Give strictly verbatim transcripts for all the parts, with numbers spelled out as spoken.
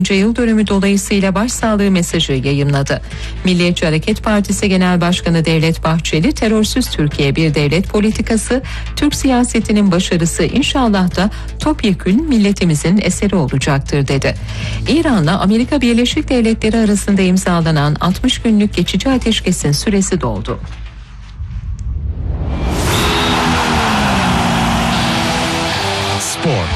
yıl dönümü dolayısıyla başsağlığı mesajı yayımladı. Milliyetçi Hareket Partisi Genel Başkanı Devlet Bahçeli, terörsüz Türkiye bir devlet politikası, Türk siyasetinin başarısı inşallah da topyekün milletimizin eseri olacaktır dedi. İran'la Amerika Birleşik Devletleri arasında imzalanan altmış günlük geçici ateşkesin süresi doldu. Spor.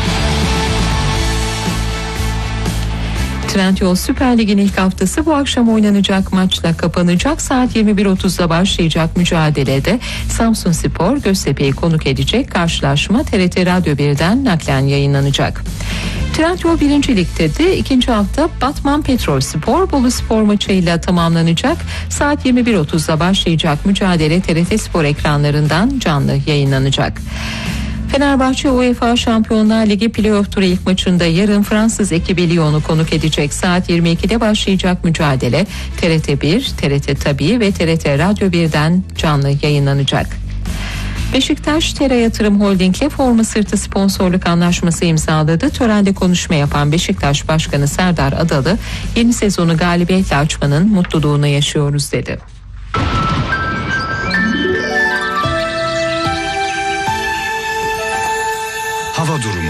Trendyol Süper Lig'in ilk haftası bu akşam oynanacak maçla kapanacak. Saat yirmi bir otuzda başlayacak mücadelede Samsunspor Göztepe'yi konuk edecek. Karşılaşma T R T Radyo birden naklen yayınlanacak. Trendyol birinci Lig'de de ikinci hafta Batman Petrolspor Boluspor maçıyla tamamlanacak. Saat yirmi bir otuzda başlayacak mücadele T R T Spor ekranlarından canlı yayınlanacak. Fenerbahçe UEFA Şampiyonlar Ligi playoff turu ilk maçında yarın Fransız ekibi Lyon'u konuk edecek. Saat yirmi ikide başlayacak mücadele T R T bir, T R T Tabii ve T R T Radyo birden canlı yayınlanacak. Beşiktaş Tera Yatırım Holding ile forma sırtı sponsorluk anlaşması imzaladı. Törende konuşma yapan Beşiktaş Başkanı Serdar Adalı, yeni sezonu galibiyetle açmanın mutluluğunu yaşıyoruz dedi. Hava durumu.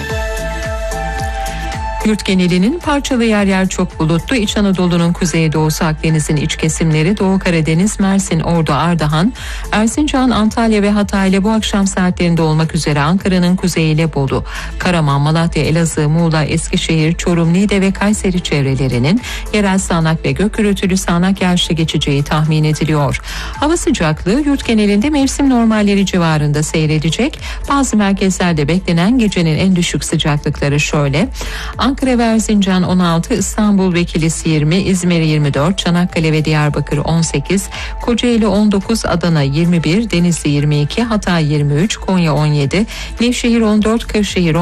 Yurt genelinin parçalı yer yer çok bulutlu. İç Anadolu'nun kuzeydoğusu, Akdeniz'in iç kesimleri, Doğu Karadeniz, Mersin, Ordu, Ardahan, Erzincan, Antalya ve Hatay ile bu akşam saatlerinde olmak üzere Ankara'nın kuzeyiyle Bolu, Karaman, Malatya, Elazığ, Muğla, Eskişehir, Çorum, Niğde ve Kayseri çevrelerinin yerel sağanak ve gök gürültülü sağanak yağışlı geçeceği tahmin ediliyor. Hava sıcaklığı yurt genelinde mevsim normalleri civarında seyredecek. Bazı merkezlerde beklenen gecenin en düşük sıcaklıkları şöyle: Ankara ve Erzincan on altı, İstanbul ve Kilis yirmi, İzmir yirmi dört, Çanakkale ve Diyarbakır on sekiz, Kocaeli on dokuz, Adana yirmi bir, Denizli yirmi iki, Hatay yirmi üç, Konya on yedi, Nevşehir on dört, Kırşehir